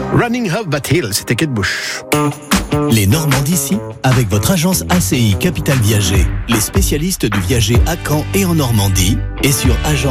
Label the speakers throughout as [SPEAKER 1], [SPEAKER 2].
[SPEAKER 1] Running Up That Hill, c'était Kate Bush.
[SPEAKER 2] Les Normands d'ici, avec votre agence ACI Capital Viager, les spécialistes du viager à Caen et en Normandie, et sur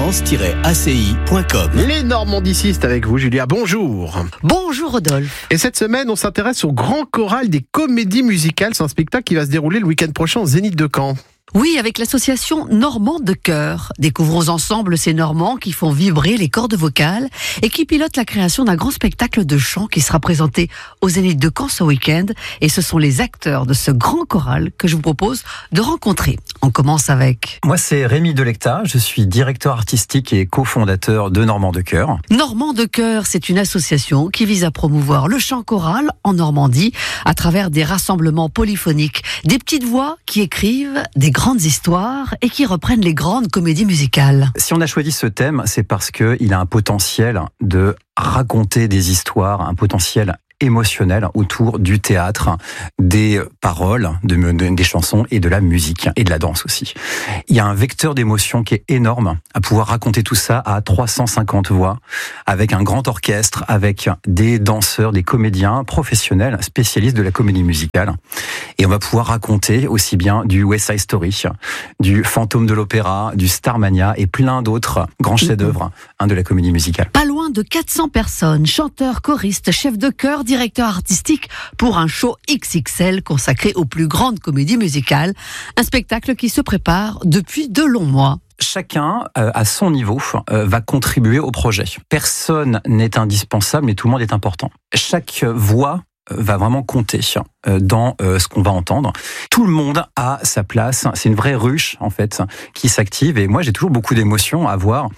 [SPEAKER 2] agence-aci.com.
[SPEAKER 1] Les Normands d'ici, c'est avec vous, Julia. Bonjour.
[SPEAKER 3] Bonjour Rodolphe.
[SPEAKER 1] Et cette semaine, on s'intéresse au Grand Choral des comédies musicales. C'est un spectacle qui va se dérouler le week-end prochain au Zénith de Caen.
[SPEAKER 3] Oui, avec l'association Normands de Chœur. Découvrons ensemble ces Normands qui font vibrer les cordes vocales et qui pilotent la création d'un grand spectacle de chant qui sera présenté au Zénith de Caen ce week-end. Et ce sont les acteurs de ce grand choral que je vous propose de rencontrer. On commence avec...
[SPEAKER 4] Moi, c'est Rémi Delecta. Je suis directeur artistique et cofondateur de Normands de Chœur.
[SPEAKER 3] Normands de Chœur, c'est une association qui vise à promouvoir le chant choral en Normandie à travers des rassemblements polyphoniques, des petites voix qui écrivent des grandes histoires et qui reprennent les grandes comédies musicales.
[SPEAKER 4] Si on a choisi ce thème, c'est parce qu'il a un potentiel de raconter des histoires, un potentiel émotionnel autour du théâtre, des paroles, des chansons et de la musique et de la danse aussi. Il y a un vecteur d'émotion qui est énorme à pouvoir raconter tout ça à 350 voix, avec un grand orchestre, avec des danseurs, des comédiens professionnels, spécialistes de la comédie musicale. Et on va pouvoir raconter aussi bien du West Side Story, du Fantôme de l'Opéra, du Starmania et plein d'autres grands chefs-d'œuvre de la comédie musicale.
[SPEAKER 3] Pas loin de 400 personnes, chanteurs, choristes, chefs de chœur, directeur artistique pour un show XXL consacré aux plus grandes comédies musicales. Un spectacle qui se prépare depuis de longs mois.
[SPEAKER 4] Chacun, à son niveau, va contribuer au projet. Personne n'est indispensable, mais tout le monde est important. Chaque voix va vraiment compter dans ce qu'on va entendre. Tout le monde a sa place. C'est une vraie ruche, en fait, qui s'active. Et moi, j'ai toujours beaucoup d'émotions à voir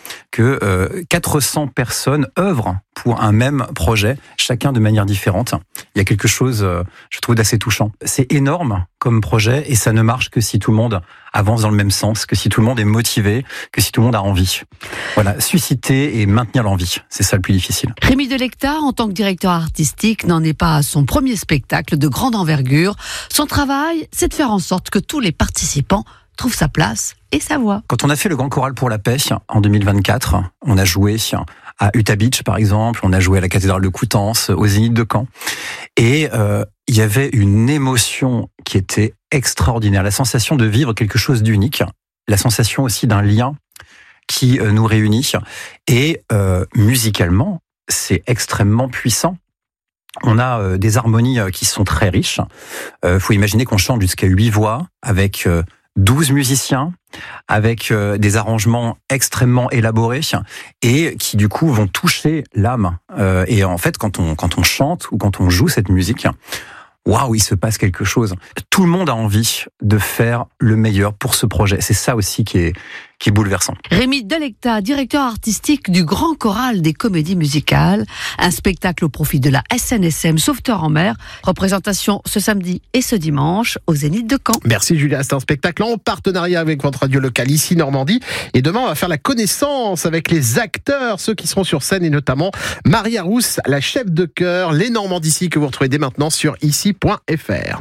[SPEAKER 4] que 400 personnes œuvrent pour un même projet, chacun de manière différente. Il y a quelque chose, je trouve, d'assez touchant. C'est énorme comme projet et ça ne marche que si tout le monde avance dans le même sens, que si tout le monde est motivé, que si tout le monde a envie. Voilà, susciter et maintenir l'envie, c'est ça le plus difficile.
[SPEAKER 3] Rémi Delecta, en tant que directeur artistique, n'en est pas à son premier spectacle de grande envergure. Son travail, c'est de faire en sorte que tous les participants trouvent sa place et sa voix.
[SPEAKER 4] Quand on a fait le Grand Choral pour la paix en 2024, on a joué à Utah Beach par exemple, on a joué à la cathédrale de Coutances, au Zénith de Caen. Et il y avait une émotion qui était extraordinaire, la sensation de vivre quelque chose d'unique, la sensation aussi d'un lien qui nous réunit. Et musicalement, c'est extrêmement puissant. On a des harmonies qui sont très riches. Faut imaginer qu'on chante jusqu'à 8 voix avec 12 musiciens, avec des arrangements extrêmement élaborés et qui du coup vont toucher l'âme. Et en fait, quand on chante ou quand on joue cette musique, waouh, il se passe quelque chose. Tout le monde a envie de faire le meilleur pour ce projet. C'est ça aussi qui est bouleversant.
[SPEAKER 3] Rémi Delecta, directeur artistique du Grand Choral des comédies musicales. Un spectacle au profit de la SNSM Sauveteur en mer. Représentation ce samedi et ce dimanche au Zénith de Caen.
[SPEAKER 1] Merci Julia, c'est un spectacle en partenariat avec votre radio locale ici Normandie. Et demain, on va faire la connaissance avec les acteurs, ceux qui seront sur scène et notamment Maria Rousse, la chef de chœur, les Normands d'ici que vous retrouvez dès maintenant sur ici.fr.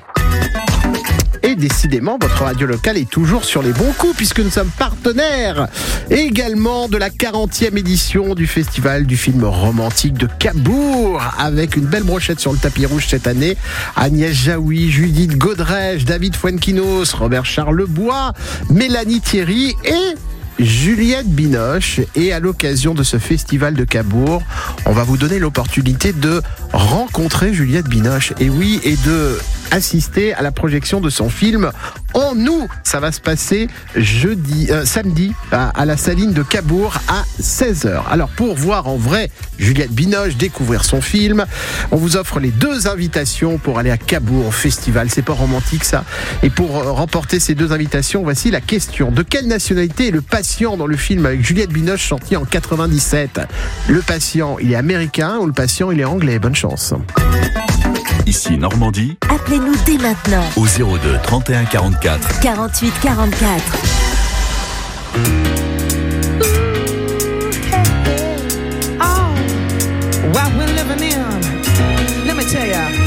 [SPEAKER 1] Et décidément, votre radio locale est toujours sur les bons coups puisque nous sommes partenaires également de la 40e édition du Festival du film romantique de Cabourg avec une belle brochette sur le tapis rouge cette année. Agnès Jaoui, Judith Godrèche, David Fuenquinos, Robert Charlebois, Mélanie Thierry et Juliette Binoche. Et à l'occasion de ce festival de Cabourg, on va vous donner l'opportunité de rencontrer Juliette Binoche. Et oui, et de assister à la projection de son film En nous. Ça va se passer samedi à la Saline de Cabourg à 16h. Alors pour voir en vrai Juliette Binoche, découvrir son film, on vous offre les 2 invitations pour aller à Cabourg au festival. C'est pas romantique ça. Et pour remporter ces 2 invitations, voici la question. De quelle nationalité est le patient dans le film avec Juliette Binoche sorti en 97? Le patient, il est américain ou le patient, il est anglais? Bonne chance.
[SPEAKER 2] Ici Normandie.
[SPEAKER 5] Appelez-nous dès maintenant
[SPEAKER 2] Au 02 31 44
[SPEAKER 5] 48 44.
[SPEAKER 6] Oh, what we're living in, let me tell ya.